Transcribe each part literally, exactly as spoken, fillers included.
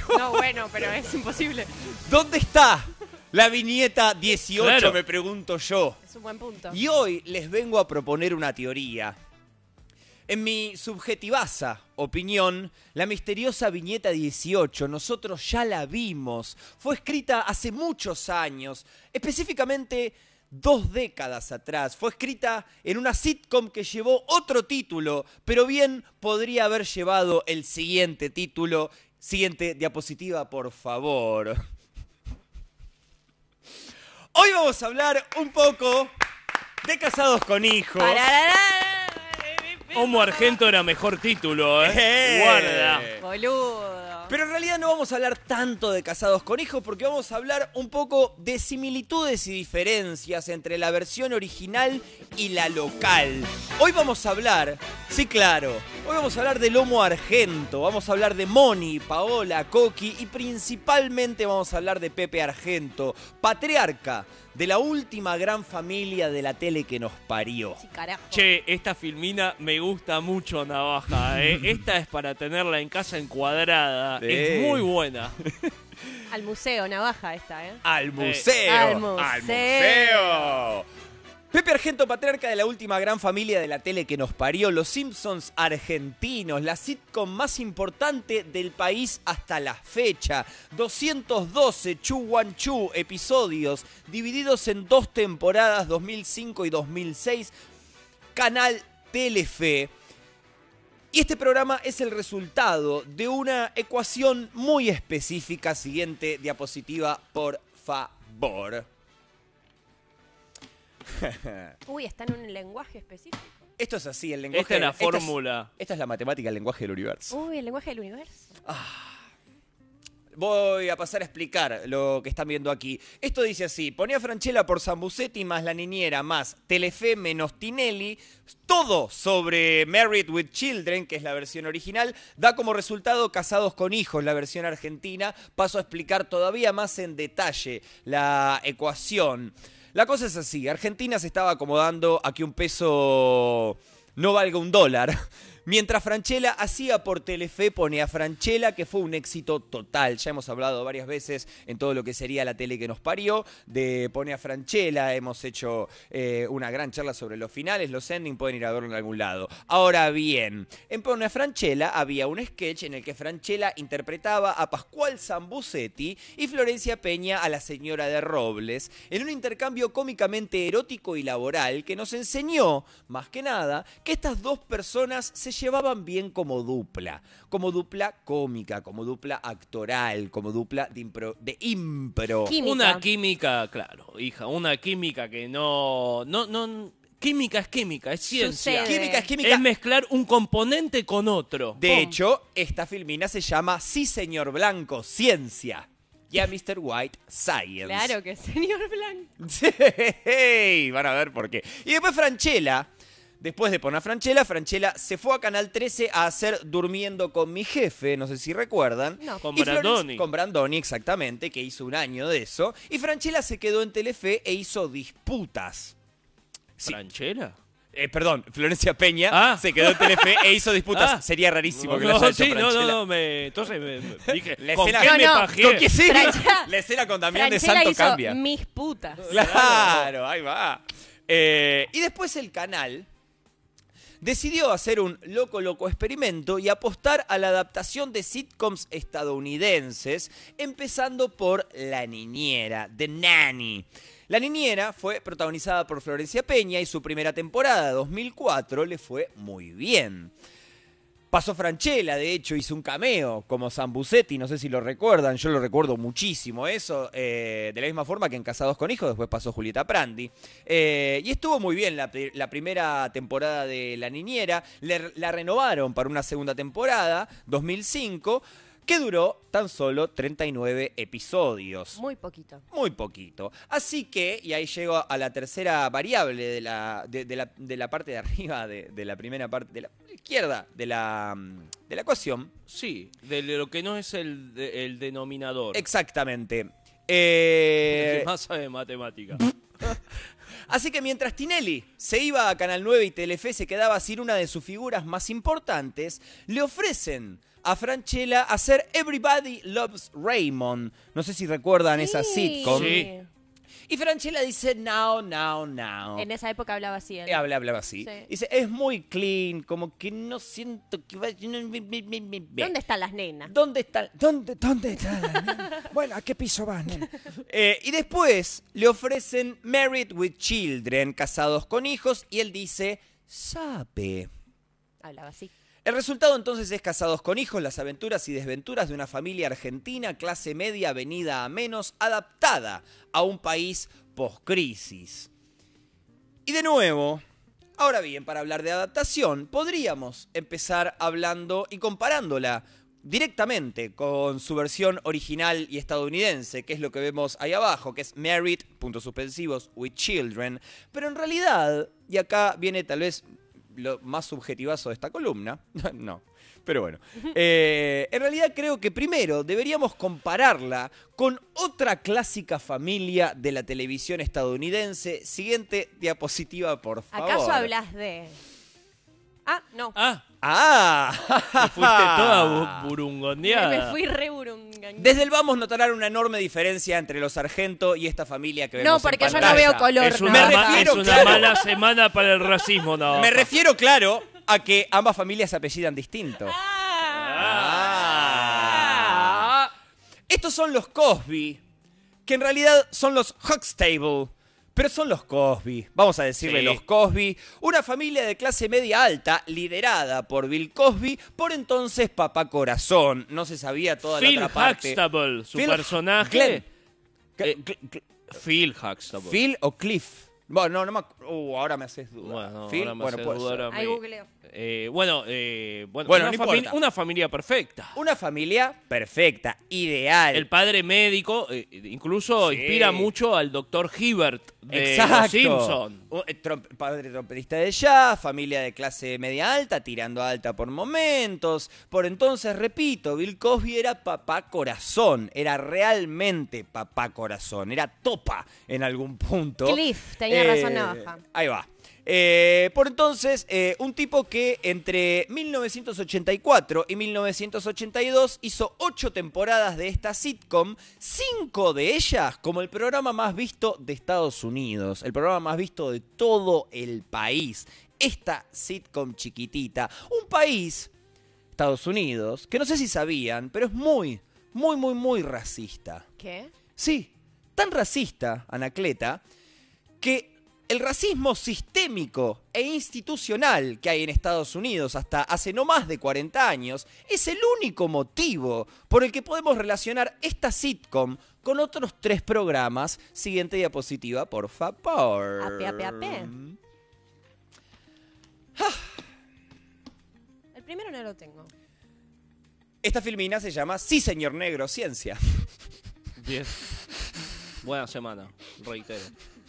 No, bueno, pero es imposible. ¿Dónde está la viñeta dieciocho? Claro. Me pregunto yo. Es un buen punto. Y hoy les vengo a proponer una teoría. En mi subjetivaza opinión, la misteriosa viñeta dieciocho, nosotros ya la vimos. Fue escrita hace muchos años, específicamente dos décadas atrás. Fue escrita en una sitcom que llevó otro título, pero bien podría haber llevado el siguiente título. Siguiente diapositiva, por favor. Hoy vamos a hablar un poco de Casados con Hijos. Homo Argento era mejor título, ¿eh? ¡Eh! Guarda. Boludo. Pero en realidad no vamos a hablar tanto de Casados con Hijos porque vamos a hablar un poco de similitudes y diferencias entre la versión original y la local. Hoy vamos a hablar, sí claro, hoy vamos a hablar del Homo Argento, vamos a hablar de Moni, Paola, Coqui y principalmente vamos a hablar de Pepe Argento, patriarca de la última gran familia de la tele que nos parió. Sí, carajo. Che, esta filmina me gusta mucho, Navaja, ¿eh? Esta es para tenerla en casa encuadrada. Sí. Es muy buena. Al museo, navaja esta, ¿eh? ¡Al museo! Al museo. ¡Al museo! Pepe Argento, patriarca de la última gran familia de la tele que nos parió, Los Simpsons argentinos, la sitcom más importante del país hasta la fecha. doscientos doce Chu Wan Chu episodios divididos en dos temporadas, dos mil cinco y dos mil seis, canal Telefe. Y este programa es el resultado de una ecuación muy específica. Siguiente diapositiva, por favor. Uy, está en un lenguaje específico. Esto es así, el lenguaje... Esta es la esta fórmula. Esta es la matemática del lenguaje del universo. Uy, el lenguaje del universo. Voy a pasar a explicar lo que están viendo aquí. Esto dice así: ponía Franchella por Sambucetti más La Niñera más Telefe menos Tinelli. Todo sobre Married with Children, que es la versión original, da como resultado Casados con Hijos, la versión argentina. Paso a explicar todavía más en detalle la ecuación. La cosa es así: Argentina se estaba acomodando a que un peso no valga un dólar. Mientras Franchella hacía por Telefe, ponía Franchella, que fue un éxito total. Ya hemos hablado varias veces en todo lo que sería la tele que nos parió, de Pone a Franchella. Hemos hecho eh, una gran charla sobre los finales, los endings, pueden ir a verlo en algún lado. Ahora bien, en Pone a Franchella había un sketch en el que Franchella interpretaba a Pascual Sambucetti y Florencia Peña a la señora de Robles, en un intercambio cómicamente erótico y laboral que nos enseñó, más que nada, que estas dos personas se llevaban bien como dupla, como dupla cómica, como dupla actoral, como dupla de impro. De impro. Química. Una química, claro, hija, una química que no... no, no química es química, es ciencia. Sucede. Química es química. Es mezclar un componente con otro. De Pum. hecho, esta filmina se llama Sí, señor Blanco, Ciencia. Y a mister White, Science. Claro que señor Blanco. Sí, van a ver por qué. Y después Franchella, después de poner a Franchella, Franchella se fue a Canal trece a hacer Durmiendo con mi jefe, no sé si recuerdan. No. Con Y Florencia- Brandoni. Con Brandoni, exactamente, que hizo un año de eso. Y Franchella se quedó en Telefe e hizo Disputas. Sí. ¿Franchella? Eh, perdón, Florencia Peña Ah. se quedó en Telefe e hizo Disputas. Ah. Sería rarísimo que no, lo haya hecho sí, no, Franchella. no, no, me, entonces me, me dije, La ¿con escena- qué No, me no, pajeé? ¿Con qué sí? Franchella- La escena con Damián de Franchella Santo hizo cambia. mis putas. Claro, ahí va. Eh, y después el canal decidió hacer un loco loco experimento y apostar a la adaptación de sitcoms estadounidenses, empezando por La Niñera, The Nanny. La Niñera fue protagonizada por Florencia Peña y su primera temporada, dos mil cuatro, le fue muy bien. Pasó Franchella, de hecho, hizo un cameo como Sambucetti, no sé si lo recuerdan, yo lo recuerdo muchísimo eso, eh, de la misma forma que en Casados con Hijos, después pasó Julieta Prandi. Eh, y estuvo muy bien la, la primera temporada de La Niñera, le, la renovaron para una segunda temporada, dos mil cinco, que duró tan solo treinta y nueve episodios. Muy poquito. Muy poquito. Así que, y ahí llego a la tercera variable de la, de, de la, de la parte de arriba, de, de la primera parte, de la izquierda de la, de la ecuación. Sí, de lo que no es el, de- el denominador. Exactamente. Eh, El que más sabe matemática. Así que mientras Tinelli se iba a Canal nueve y Telefe se quedaba sin una de sus figuras más importantes, le ofrecen a Francella a hacer Everybody Loves Raymond. No sé si recuerdan esa sitcom. Sí. Y Francella dice, no, no, no. En esa época hablaba así. él. Eh, Habla, hablaba así. Sí. Dice, es muy clean, como que no siento que vaya... ¿Dónde están las nenas? ¿Dónde está? ¿Dónde, dónde está? Bueno, ¿a qué piso vas, nena? Eh, y después le ofrecen Married with Children, casados con hijos, y él dice, sabe. Hablaba así. El resultado entonces es Casados con hijos, las aventuras y desventuras de una familia argentina, clase media, venida a menos, adaptada a un país post-crisis. Y de nuevo, ahora bien, para hablar de adaptación, podríamos empezar hablando y comparándola directamente con su versión original y estadounidense, que es lo que vemos ahí abajo, que es Married, puntos suspensivos, with Children. Pero en realidad, y acá viene tal vez lo más subjetivazo de esta columna, no, pero bueno, eh, en realidad creo que primero deberíamos compararla con otra clásica familia de la televisión estadounidense. Siguiente diapositiva, por favor. ¿Acaso hablas de...? Ah, no. Ah, ¡Ah! te fuiste toda bu- burungondeada. Me fui re burungan. Desde el vamos notarán una enorme diferencia entre los Sargento y esta familia que vemos No, en porque yo no pantalla. veo color. Es no. una, Me ma- refiero, es una claro. mala semana para el racismo, no. Me refiero, claro, a que ambas familias se apellidan distinto. Ah. Ah. Estos son los Cosby, que en realidad son los Huxtable, pero son los Cosby. Vamos a decirle Sí. los Cosby, una familia de clase media alta liderada por Bill Cosby, por entonces Papá Corazón. No se sabía toda Phil la otra parte. Huxtable, su Phil- personaje. Glenn. Eh, Cl- cl- Phil Huxtable. ¿Phil o Cliff? Bueno, no, no me ac- uh, ahora me haces duda. Bueno, Phil, ahora me bueno, haces puede dudar ser. a mí. Ahí googleo. Eh, bueno, eh, bueno, Bueno, una, no fami- importa. una familia perfecta. Una familia perfecta, ideal. El padre médico eh, incluso Sí. inspira mucho al doctor Hibbert de Exacto. Los Simpson. Un- eh, trom- padre trompetista de jazz, familia de clase media alta, tirando a alta por momentos. Por entonces, repito, Bill Cosby era papá corazón. Era realmente papá corazón. Era topa en algún punto. Cliff, tenía razón, Navaja. Ahí va. Eh, por entonces, eh, un tipo que entre mil novecientos ochenta y cuatro y mil novecientos ochenta y dos hizo ocho temporadas de esta sitcom, cinco de ellas como el programa más visto de Estados Unidos, el programa más visto de todo el país. Esta sitcom chiquitita, un país, Estados Unidos, que no sé si sabían, pero es muy, muy, muy, muy racista. ¿Qué? Sí, tan racista, Anacleta, que el racismo sistémico e institucional que hay en Estados Unidos hasta hace no más de cuarenta años es el único motivo por el que podemos relacionar esta sitcom con otros tres programas. Siguiente diapositiva, por favor. Ape, ape, ape. El primero no lo tengo. Esta filmina se llama Sí, señor negro, ciencia. Bien. Buena semana, reitero.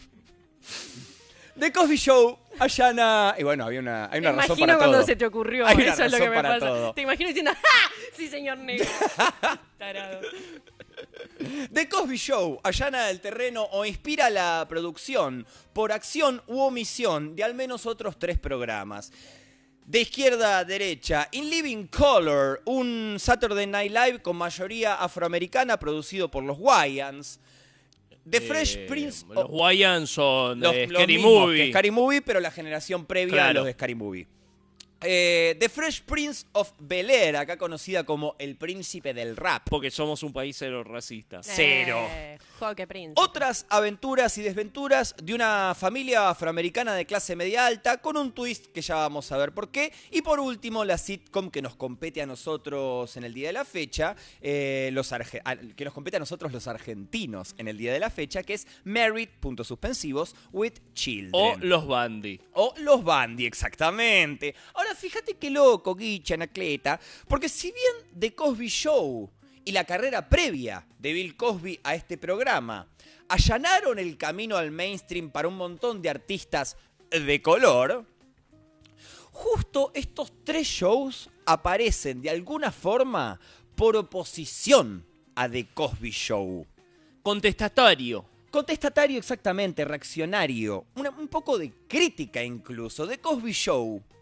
The Cosby Show allana... Y bueno, había una, hay una Te razón imagino para cuando todo. se te ocurrió. Hay una Eso es lo que razón me para pasa. todo. Te imagino diciendo ¡ja! Sí, señor negro. Tarado. The Cosby Show allana el terreno o inspira la producción por acción u omisión de al menos otros tres programas. De izquierda a derecha, In Living Color, un Saturday Night Live con mayoría afroamericana producido por los Wayans. The Fresh Eh, Prince Los of... Wayans son los- de los Scary mismos Movie. que Scary Movie, pero la generación previa a Claro. los de Scary Movie. Eh, The Fresh Prince of Bel-Air, acá conocida como El Príncipe del Rap. Porque somos un país cero racista. Cero. Eh, Joque Prince. Otras aventuras y desventuras de una familia afroamericana de clase media alta con un twist que ya vamos a ver por qué. Y por último, la sitcom que nos compete a nosotros en el día de la fecha, eh, los arge- a- que nos compete a nosotros los argentinos en el día de la fecha, que es Married, puntos suspensivos, with Children. O los Bandy. O los Bandy, exactamente. Ahora, fíjate qué loco, Guicha, Anacleta, porque si bien The Cosby Show y la carrera previa de Bill Cosby a este programa allanaron el camino al mainstream para un montón de artistas de color, justo estos tres shows aparecen de alguna forma por oposición a The Cosby Show. Contestatario. Contestatario exactamente, reaccionario, una- un poco de crítica incluso. The Cosby Show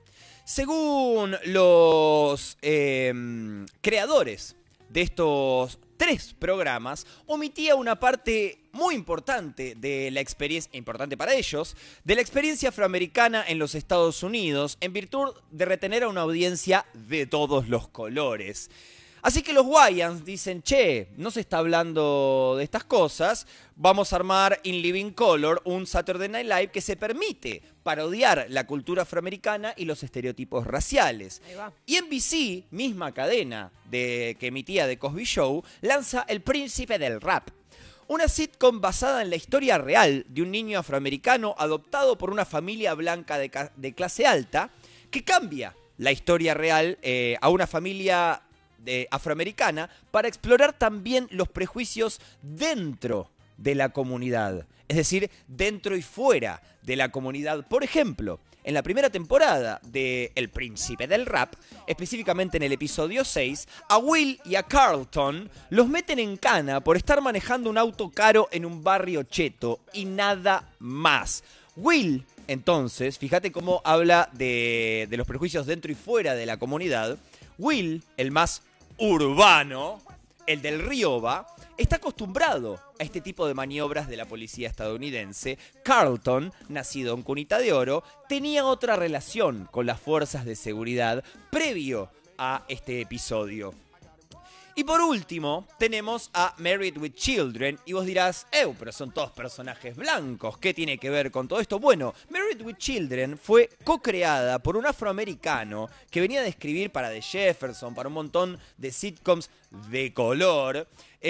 Según los eh, creadores de estos tres programas, omitía una parte muy importante de la experiencia, importante para ellos, de la experiencia afroamericana en los Estados Unidos, en virtud de retener a una audiencia de todos los colores. Así que los Wayans dicen, che, no se está hablando de estas cosas, vamos a armar In Living Color un Saturday Night Live que se permite parodiar la cultura afroamericana y los estereotipos raciales. Ahí va. Y N B C, misma cadena de, que emitía The Cosby Show, lanza El Príncipe del Rap, una sitcom basada en la historia real de un niño afroamericano adoptado por una familia blanca de, ca- de clase alta, que cambia la historia real eh, a una familia de afroamericana para explorar también los prejuicios dentro de la comunidad, es decir, dentro y fuera de la comunidad. Por ejemplo, en la primera temporada de El Príncipe del Rap, específicamente en el episodio seis, a Will y a Carlton los meten en cana por estar manejando un auto caro en un barrio cheto y nada más. Will, entonces, fíjate cómo habla de, de los prejuicios dentro y fuera de la comunidad. Will, el más urbano, el del Rioba, está acostumbrado a este tipo de maniobras de la policía estadounidense. Carlton, nacido en Cunita de Oro, tenía otra relación con las fuerzas de seguridad previo a este episodio. Y por último, tenemos a Married with Children, y vos dirás, eh, pero son todos personajes blancos, ¿qué tiene que ver con todo esto? Bueno, Married with Children fue co-creada por un afroamericano que venía de escribir para The Jefferson, para un montón de sitcoms de color,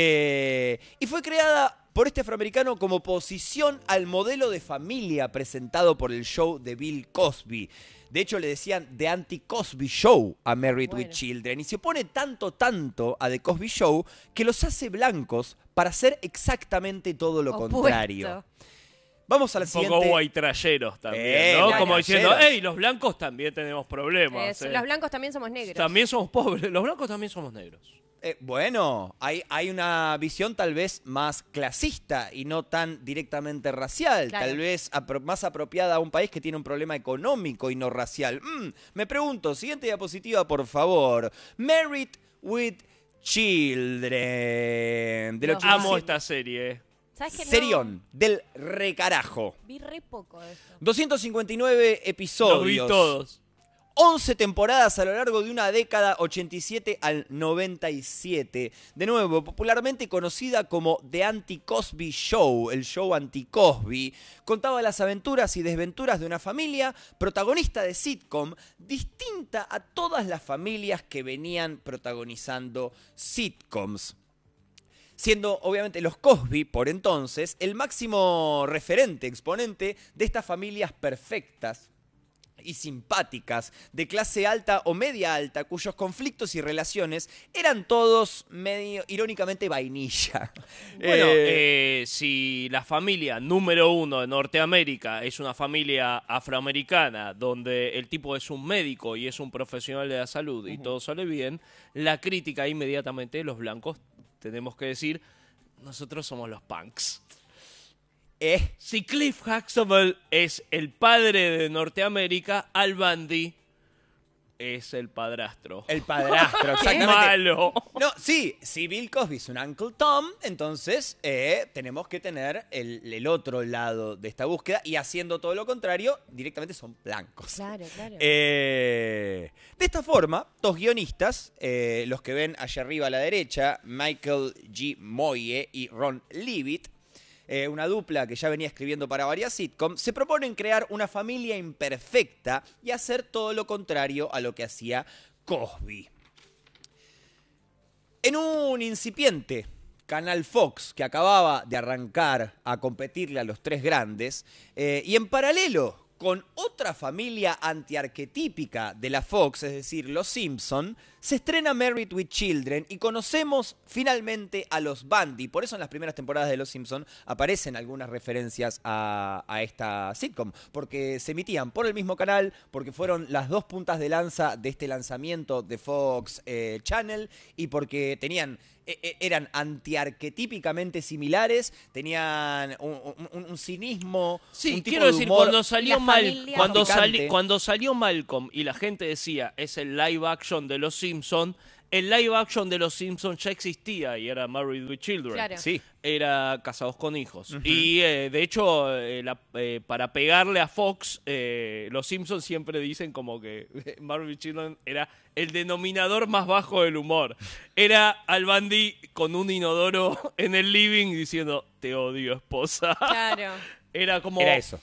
eh, y fue creada por este afroamericano como oposición al modelo de familia presentado por el show de Bill Cosby. De hecho, le decían The Anti-Cosby Show a Married Bueno. with Children. Y se opone tanto, tanto a The Cosby Show que los hace blancos para hacer exactamente todo lo Opuesto. contrario. Vamos a la Un siguiente. poco guaytrayeros también, Eh, ¿no? claro, Como diciendo, guayacheros. hey, los blancos también tenemos problemas. Eso, eh. los blancos también somos negros. También somos pobres. Los blancos también somos negros. Eh, bueno, hay, hay una visión tal vez más clasista y no tan directamente racial, Claro. tal vez apro- más apropiada a un país que tiene un problema económico y no racial. Mm, me pregunto, siguiente diapositiva, por favor. Married with Children. Del Los ochenta y Amo siete. esta serie. ¿Sabes qué? No? Serión, del recarajo. Vi re poco de esto. doscientos cincuenta y nueve episodios. Los vi todos. once temporadas a lo largo de una década, ochenta y siete al noventa y siete. De nuevo, popularmente conocida como The Anti-Cosby Show, el show anti-Cosby, contaba las aventuras y desventuras de una familia protagonista de sitcom distinta a todas las familias que venían protagonizando sitcoms. Siendo obviamente los Cosby, por entonces, el máximo referente, exponente de estas familias perfectas y simpáticas, de clase alta o media alta, cuyos conflictos y relaciones eran todos medio, irónicamente, vainilla. Bueno, Eh, eh, si la familia número uno de Norteamérica es una familia afroamericana donde el tipo es un médico y es un profesional de la salud y todo sale bien, la crítica inmediatamente de los blancos, tenemos que decir, nosotros somos los punks. eh, Si Cliff Huxtable es el padre de Norteamérica, Al Bundy es el padrastro. el padrastro, ¡Qué exactamente. malo! No, sí, si Bill Cosby es un Uncle Tom, entonces eh, tenemos que tener el, el otro lado de esta búsqueda, y haciendo todo lo contrario, directamente son blancos. Claro, claro. Eh, de esta forma, dos guionistas, eh, los que ven allá arriba a la derecha, Michael G. Moye y Ron Leavitt, eh, una dupla que ya venía escribiendo para varias sitcoms, se proponen crear una familia imperfecta y hacer todo lo contrario a lo que hacía Cosby. En un incipiente Canal Fox que acababa de arrancar a competirle a los tres grandes, eh, y en paralelo con otra familia antiarquetípica de la Fox, es decir, los Simpson, se estrena Married with Children y conocemos finalmente a los Bundy. Por eso en las primeras temporadas de Los Simpson aparecen algunas referencias a, a esta sitcom, porque se emitían por el mismo canal, porque fueron las dos puntas de lanza de este lanzamiento de Fox eh, Channel y porque tenían... eran antiarquetípicamente similares, tenían un, un, un cinismo, sí, un tipo quiero de decir, humor. cuando salió Mal, cuando, picante. sali, cuando salió Malcolm y la gente decía es el live action de Los Simpson, el live action de Los Simpson ya existía y era Married with Children. Claro. Sí. Era Casados con Hijos. Uh-huh. Y eh, de hecho, eh, la, eh, para pegarle a Fox, eh, Los Simpsons siempre dicen como que Married with Children era el denominador más bajo del humor. Era Al Bundy con un inodoro en el living diciendo, te odio, esposa. Claro. Era como... Era eso.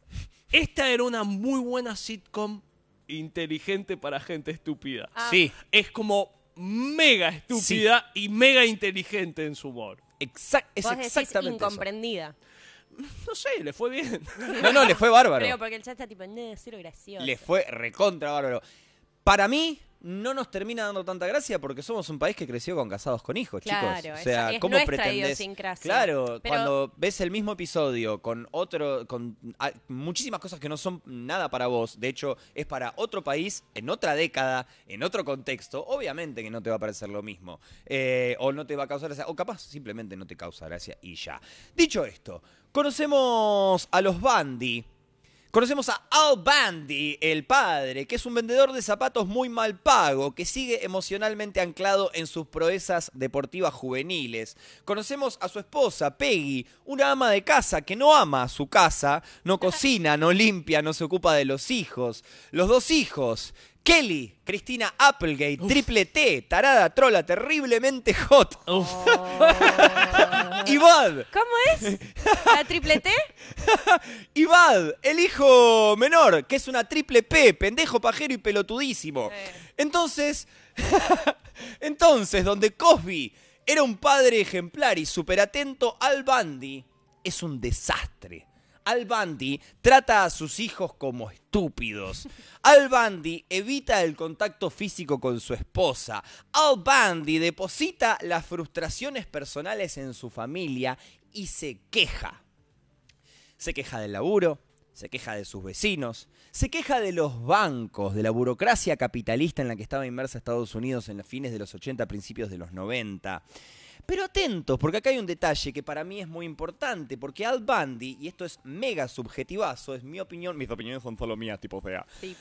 Esta era una muy buena sitcom inteligente para gente estúpida. Ah. Sí. Es como mega estúpida sí. y mega inteligente en su humor. Exact, es Vos decís exactamente incomprendida. Eso. No sé, le fue bien. No, no, le fue bárbaro. Pero porque el chat está tipo, no, cero gracioso. Le fue recontra bárbaro. Para mí, no nos termina dando tanta gracia porque somos un país que creció con Casados con Hijos, claro, chicos. O sea, es ¿cómo nuestra pretendes? idiosincrasia. Claro, Pero... cuando ves el mismo episodio con otro, con a, muchísimas cosas que no son nada para vos, de hecho, es para otro país, en otra década, en otro contexto, obviamente que no te va a parecer lo mismo. Eh, o no te va a causar gracia, o capaz simplemente no te causa gracia y ya. Dicho esto, conocemos a los Bundy. Conocemos a Al Bundy, el padre, que es un vendedor de zapatos muy mal pago, que sigue emocionalmente anclado en sus proezas deportivas juveniles. Conocemos a su esposa, Peggy, una ama de casa que no ama a su casa, no cocina, no limpia, no se ocupa de los hijos. Los dos hijos, Kelly, Cristina Applegate, Uf. Triple T, tarada, trola, terriblemente hot. Oh. Y Bud. ¿Cómo es? ¿La triple T? Y Bud, el hijo menor, que es una triple P, pendejo, pajero y pelotudísimo. Eh. Entonces, entonces, donde Cosby era un padre ejemplar y súper atento, Al Bundy es un desastre. Al Bundy trata a sus hijos como estúpidos. Al Bundy evita el contacto físico con su esposa. Al Bundy deposita las frustraciones personales en su familia y se queja. Se queja del laburo, se queja de sus vecinos, se queja de los bancos, de la burocracia capitalista en la que estaba inmersa Estados Unidos en los fines de los ochenta, principios de los noventa. Pero atentos, porque acá hay un detalle que para mí es muy importante, porque Al Bundy, y esto es mega subjetivazo, es mi opinión, mis opiniones son solo mías, tipo fea. Sí.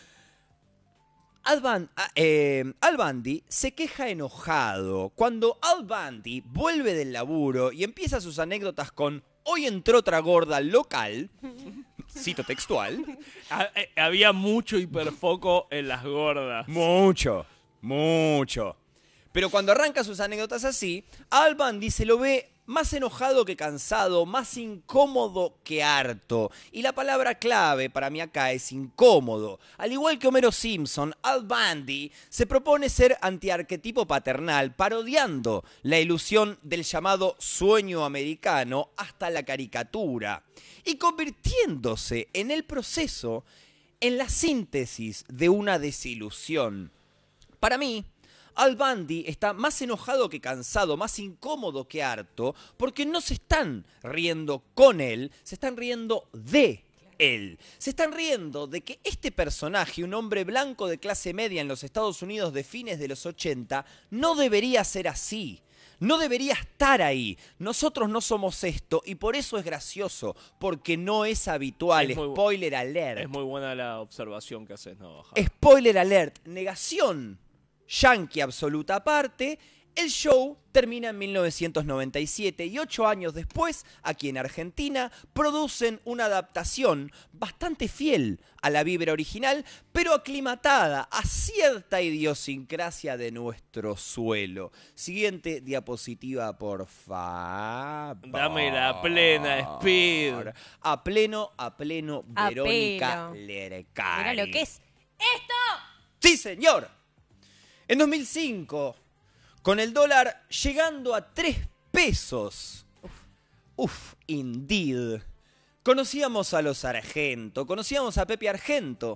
Al, Bun, eh, Al Bundy se queja enojado cuando Al Bundy vuelve del laburo y empieza sus anécdotas con hoy entró otra gorda local, cito textual. Había mucho hiperfoco en las gordas. Mucho, mucho. Pero cuando arranca sus anécdotas así, Al Bundy se lo ve más enojado que cansado, más incómodo que harto. Y la palabra clave para mí acá es incómodo. Al igual que Homero Simpson, Al Bundy se propone ser antiarquetipo paternal, parodiando la ilusión del llamado sueño americano hasta la caricatura. Y convirtiéndose en el proceso en la síntesis de una desilusión. Para mí, Al Bundy está más enojado que cansado, más incómodo que harto, porque no se están riendo con él, se están riendo de él. Se están riendo de que este personaje, un hombre blanco de clase media en los Estados Unidos de fines de los ochenta, no debería ser así. No debería estar ahí. Nosotros no somos esto y por eso es gracioso, porque no es habitual. Es muy, Spoiler alert. Es muy buena la observación que haces, ¿no? Spoiler alert. Negación yankee absoluta aparte. El show termina en mil novecientos noventa y siete y ocho años después, aquí en Argentina, producen una adaptación bastante fiel a la vibra original, pero aclimatada a cierta idiosincrasia de nuestro suelo. Siguiente diapositiva, por favor. Dame la plena, Speed. A pleno, a pleno, A Verónica pelo. Lercari. Mira lo que es esto. ¡Sí, señor! En dos mil cinco... con el dólar llegando a tres pesos. Uf, uf, indeed. Conocíamos a los Argento, conocíamos a Pepe Argento,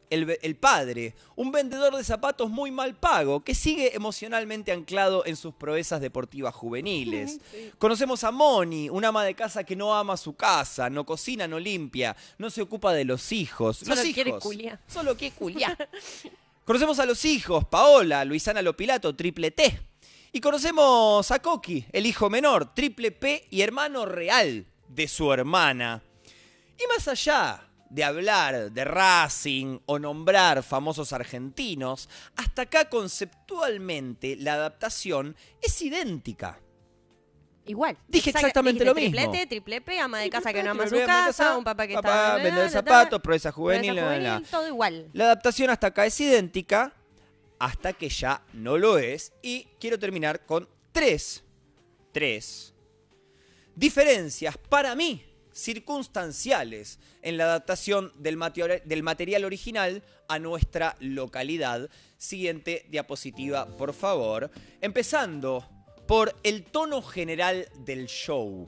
el, el padre, un vendedor de zapatos muy mal pago, que sigue emocionalmente anclado en sus proezas deportivas juveniles. Sí. Conocemos a Moni, una ama de casa que no ama su casa, no cocina, no limpia, no se ocupa de los hijos. Solo los quiere hijos. culiar. Solo quiere culiar. Conocemos a los hijos, Paola, Luisana Lopilato, triple T. Y conocemos a Coqui, el hijo menor, triple P y hermano real de su hermana. Y más allá de hablar de Racing o nombrar famosos argentinos, hasta acá conceptualmente la adaptación es idéntica. Igual. Dije Exact- exactamente dijiste lo mismo. Triplete, triple P, ama de casa que no ama Triple su P, ama de casa, casa, un papá que papá, está... vende de zapatos, proeza juvenil, proeza la, la, juvenil, la. todo igual. La adaptación hasta acá es idéntica, hasta que ya no lo es. Y quiero terminar con tres, tres diferencias para mí circunstanciales en la adaptación del, materi- del material original a nuestra localidad. Siguiente diapositiva, por favor. Empezando por el tono general del show.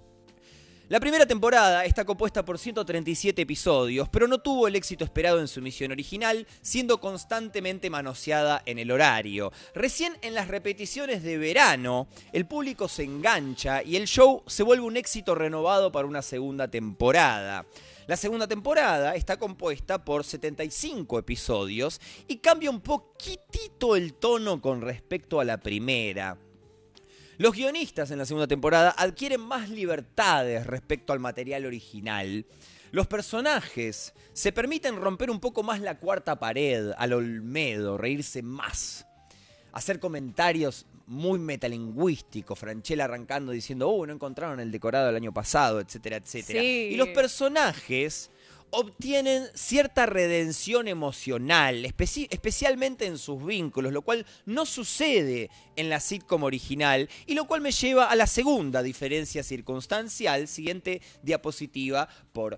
La primera temporada está compuesta por ciento treinta y siete episodios, pero no tuvo el éxito esperado en su emisión original, siendo constantemente manoseada en el horario. Recién en las repeticiones de verano, el público se engancha y el show se vuelve un éxito renovado para una segunda temporada. La segunda temporada está compuesta por setenta y cinco episodios y cambia un poquitito el tono con respecto a la primera. Los guionistas en la segunda temporada adquieren más libertades respecto al material original. Los personajes se permiten romper un poco más la cuarta pared, al Olmedo, reírse más, hacer comentarios muy metalingüísticos, Franchella arrancando diciendo, uh, no encontraron el decorado del año pasado, etcétera, etcétera. Sí. Y los personajes obtienen cierta redención emocional, especi- especialmente en sus vínculos, lo cual no sucede en la sitcom original, y lo cual me lleva a la segunda diferencia circunstancial. Siguiente diapositiva, por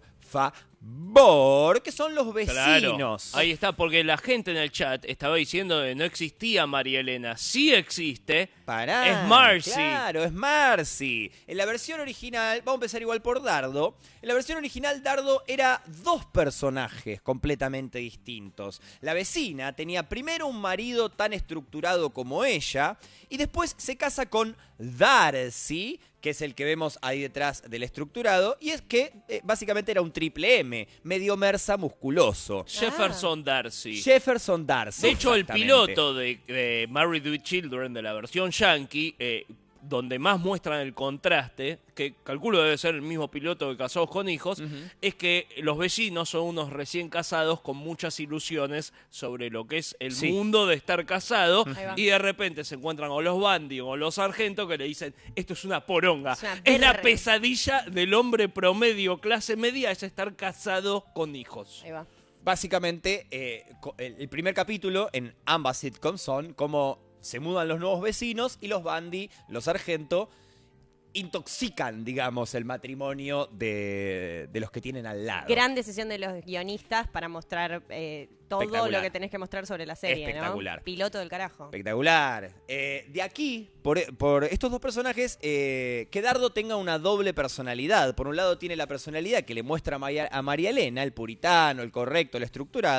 favor, que son los vecinos. Claro, ahí está, porque la gente en el chat estaba diciendo que no existía María Elena. Sí existe. Pará, es Marcy. Claro, es Marcy. En la versión original, vamos a empezar igual por Dardo. En la versión original, Dardo era dos personajes completamente distintos. La vecina tenía primero un marido tan estructurado como ella, y después se casa con Darcy, que es el que vemos ahí detrás del estructurado, y es que eh, básicamente era un triple M, medio mersa musculoso. Jefferson Darcy. Jefferson Darcy. De hecho, el exactamente. piloto de, de Married with Children, de la versión yankee, eh, donde más muestran el contraste, que calculo debe ser el mismo piloto de Casados con Hijos, uh-huh. es que los vecinos son unos recién casados con muchas ilusiones sobre lo que es el sí. mundo de estar casado, uh-huh. y de repente se encuentran con los Bundy o los Sargento que le dicen, esto es una poronga. Es, una es la pesadilla del hombre promedio, clase media, es estar casado con hijos. Ahí va. Básicamente, eh, el primer capítulo en ambas sitcoms son como se mudan los nuevos vecinos y los Bundy, los Sargento, intoxican, digamos, el matrimonio de, de los que tienen al lado. Gran decisión de los guionistas para mostrar eh, todo lo que tenés que mostrar sobre la serie, Espectacular. ¿no? Piloto del carajo. Espectacular. Eh, de aquí, por, por estos dos personajes, eh, que Dardo tenga una doble personalidad. Por un lado tiene la personalidad que le muestra a María, a María Elena, el puritano, el correcto, el estructurado.